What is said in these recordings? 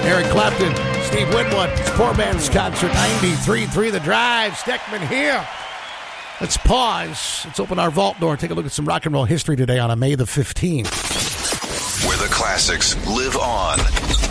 Eric Clapton, Steve Winwood, it's Poor Man's Concert, 93.3 The Drive. Steckman here. Let's pause. Let's open our vault door and take a look at some rock and roll history today on a May the 15th. Where the classics live on.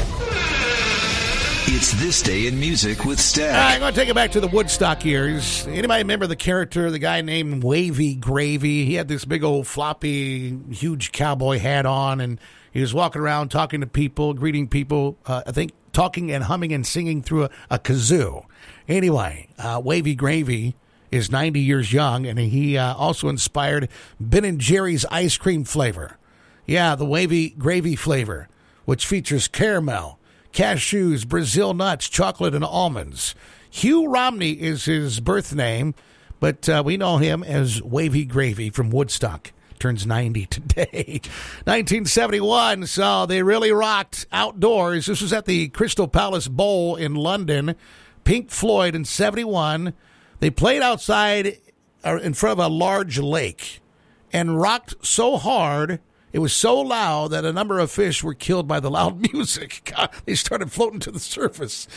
It's This Day in Music with Stack. I'm going to take it back to the Woodstock years. Anybody remember the character, the guy named Wavy Gravy? He had this big old floppy, huge cowboy hat on, and he was walking around talking to people, greeting people, I think talking and humming and singing through a kazoo. Anyway, Wavy Gravy is 90 years young, and he also inspired Ben & Jerry's ice cream flavor. Yeah, the Wavy Gravy flavor, which features caramel, cashews, Brazil nuts, chocolate, and almonds. Hugh Romney is his birth name, but we know him as Wavy Gravy from Woodstock. Turns 90 today. 1971, so they really rocked outdoors. This was at the Crystal Palace Bowl in London. Pink Floyd in 71. They played outside in front of a large lake and rocked so hard, it was so loud that a number of fish were killed by the loud music. God, they started floating to the surface.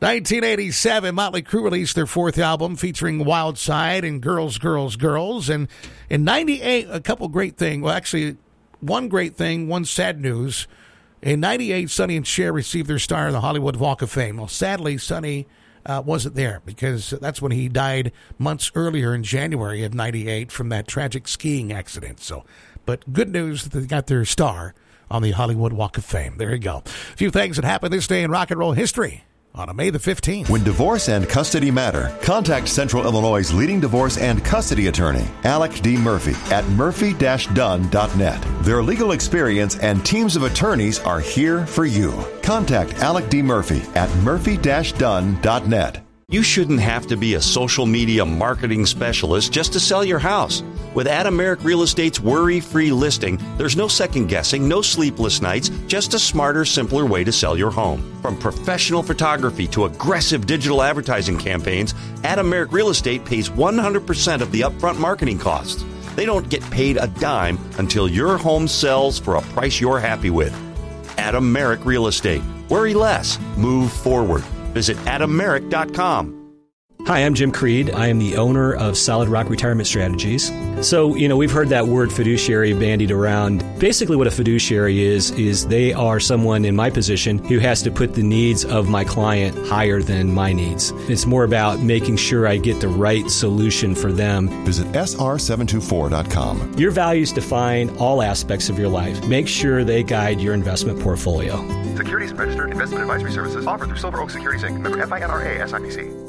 1987, Motley Crue released their fourth album featuring Wild Side and Girls, Girls, Girls. And in 98, a couple great things. Well, actually, one great thing, one sad news. In 98, Sonny and Cher received their star in the Hollywood Walk of Fame. Well, sadly, Sonny wasn't there because that's when he died months earlier in January of 98 from that tragic skiing accident. But good news that they got their star on the Hollywood Walk of Fame. There you go. A few things that happened this day in rock and roll history on a May the 15th. When divorce and custody matter, contact Central Illinois' leading divorce and custody attorney, Alec D. Murphy, at murphy-dunn.net. Their legal experience and teams of attorneys are here for you. Contact Alec D. Murphy at murphy-dunn.net. You shouldn't have to be a social media marketing specialist just to sell your house. With Adam Merrick Real Estate's worry-free listing, there's no second-guessing, no sleepless nights, just a smarter, simpler way to sell your home. From professional photography to aggressive digital advertising campaigns, Adam Merrick Real Estate pays 100% of the upfront marketing costs. They don't get paid a dime until your home sells for a price you're happy with. Adam Merrick Real Estate. Worry less. Move forward. Visit AdamMerrick.com. Hi, I'm Jim Creed. I am the owner of Solid Rock Retirement Strategies. So, we've heard that word fiduciary bandied around. Basically what a fiduciary is they are someone in my position who has to put the needs of my client higher than my needs. It's more about making sure I get the right solution for them. Visit sr724.com. Your values define all aspects of your life. Make sure they guide your investment portfolio. Securities and registered investment advisory services offered through Silver Oak Securities Inc. Member FINRA SIPC.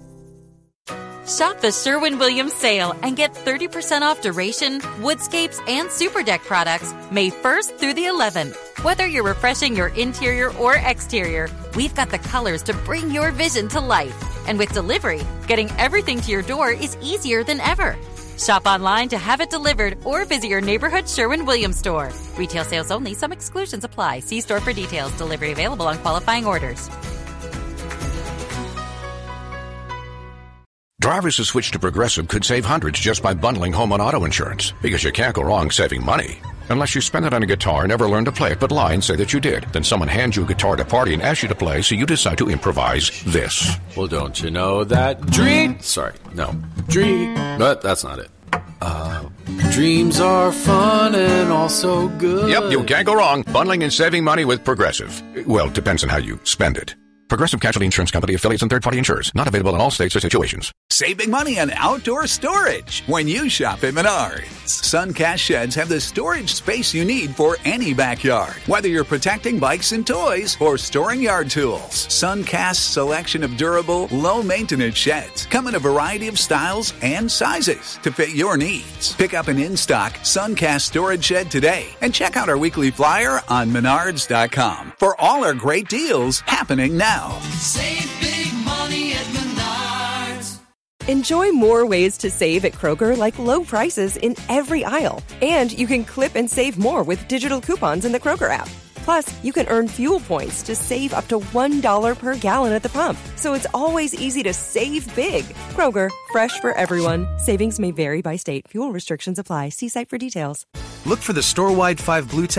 Shop the Sherwin-Williams sale and get 30% off duration, woodscapes, and super deck products May 1st through the 11th. Whether you're refreshing your interior or exterior, we've got the colors to bring your vision to life. And with delivery, getting everything to your door is easier than ever. Shop online to have it delivered or visit your neighborhood Sherwin-Williams store. Retail sales only. Some exclusions apply. See store for details. Delivery available on qualifying orders. Drivers who switch to Progressive could save hundreds just by bundling home and auto insurance, because you can't go wrong saving money. Unless you spend it on a guitar and never learn to play it but lie and say that you did. Then someone hands you a guitar at a party and asks you to play, so you decide to improvise this. Well, don't you know that but that's not it. Dreams are fun and also good. Yep, you can't go wrong bundling and saving money with Progressive. Well, depends on how you spend it. Progressive Casualty Insurance Company, affiliates, and third-party insurers. Not available in all states or situations. Save big money on outdoor storage when you shop at Menards. Suncast sheds have the storage space you need for any backyard. Whether you're protecting bikes and toys or storing yard tools, Suncast's selection of durable, low-maintenance sheds come in a variety of styles and sizes to fit your needs. Pick up an in-stock Suncast storage shed today and check out our weekly flyer on Menards.com for all our great deals happening now. Save big money at Menards. Enjoy more ways to save at Kroger, like low prices in every aisle. And you can clip and save more with digital coupons in the Kroger app. Plus, you can earn fuel points to save up to $1 per gallon at the pump. So it's always easy to save big. Kroger, fresh for everyone. Savings may vary by state. Fuel restrictions apply. See site for details. Look for the store-wide 5 blue